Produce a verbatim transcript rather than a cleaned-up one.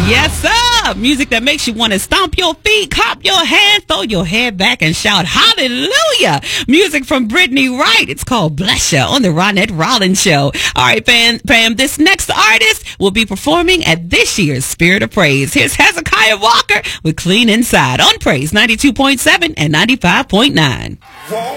Yes, sir. Music that makes you want to stomp your feet, clap your hands, throw your head back, and shout hallelujah. Music from Brittany Wright. It's called Bless Ya on the Ronette Rollins Show. All right, fam, fam, this next artist will be performing at this year's Spirit of Praise. Here's Hezekiah Walker with Clean Inside on Praise ninety-two point seven and ninety-five point nine.